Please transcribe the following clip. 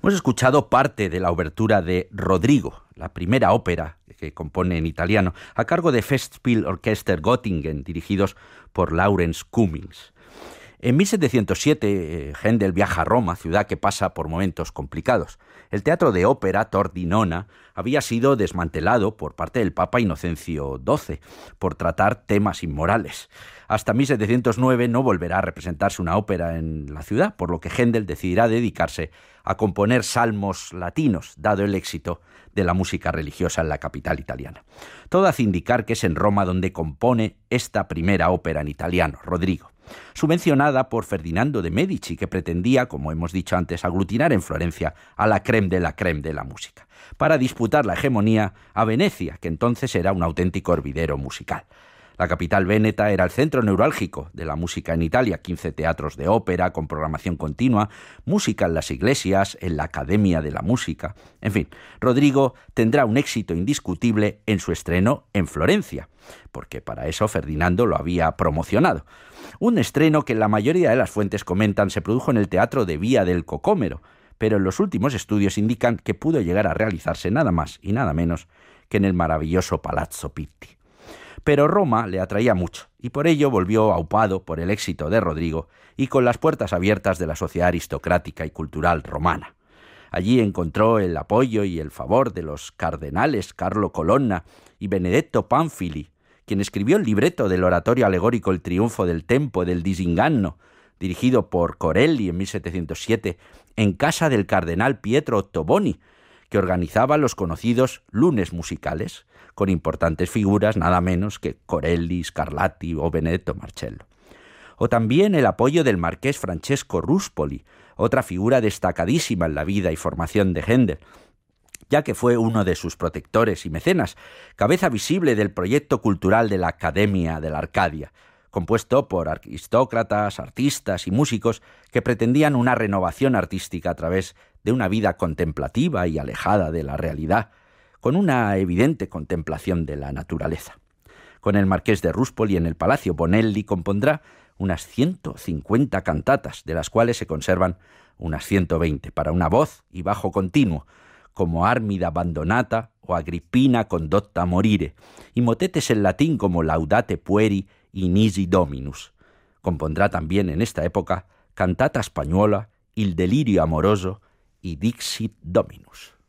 Hemos escuchado parte de la obertura de Rodrigo, la primera ópera que compone en italiano, a cargo de Festspielorchester Göttingen, dirigidos por Lawrence Cummings. En 1707, Händel viaja a Roma, ciudad que pasa por momentos complicados. El teatro de ópera Tor di Nona había sido desmantelado por parte del Papa Inocencio XII por tratar temas inmorales. Hasta 1709 no volverá a representarse una ópera en la ciudad, por lo que Händel decidirá dedicarse a componer salmos latinos, dado el éxito de la música religiosa en la capital italiana. Todo hace indicar que es en Roma donde compone esta primera ópera en italiano, Rodrigo, subvencionada por Ferdinando de Medici, que pretendía, como hemos dicho antes, aglutinar en Florencia a la crème de la música, para disputar la hegemonía a Venecia, que entonces era un auténtico hervidero musical. La capital véneta era el centro neurálgico de la música en Italia, 15 teatros de ópera con programación continua, música en las iglesias, en la Academia de la Música. En fin, Rodrigo tendrá un éxito indiscutible en su estreno en Florencia, porque para eso Ferdinando lo había promocionado. Un estreno que en la mayoría de las fuentes comentan se produjo en el Teatro de Vía del Cocomero, pero en los últimos estudios indican que pudo llegar a realizarse nada más y nada menos que en el maravilloso Palazzo Pitti. Pero Roma le atraía mucho, y por ello volvió aupado por el éxito de Rodrigo y con las puertas abiertas de la sociedad aristocrática y cultural romana. Allí encontró el apoyo y el favor de los cardenales Carlo Colonna y Benedetto Pamphili, quien escribió el libreto del oratorio alegórico El triunfo del tempo del disinganno, dirigido por Corelli en 1707, en casa del cardenal Pietro Ottoboni, que organizaba los conocidos lunes musicales, con importantes figuras nada menos que Corelli, Scarlatti o Benedetto Marcello. O también el apoyo del marqués Francesco Ruspoli, otra figura destacadísima en la vida y formación de Händel, ya que fue uno de sus protectores y mecenas, cabeza visible del proyecto cultural de la Academia de la Arcadia, compuesto por aristócratas, artistas y músicos que pretendían una renovación artística a través de una vida contemplativa y alejada de la realidad, con una evidente contemplación de la naturaleza. Con el marqués de Ruspoli en el Palacio, Bonelli compondrá unas 150 cantatas, de las cuales se conservan unas 120 para una voz y bajo continuo, como Armida Abbandonata o Agrippina condotta morire, y motetes en latín como Laudate pueri y Nisi Dominus. Compondrá también en esta época cantata española, Il delirio amoroso y Dixit Dominus.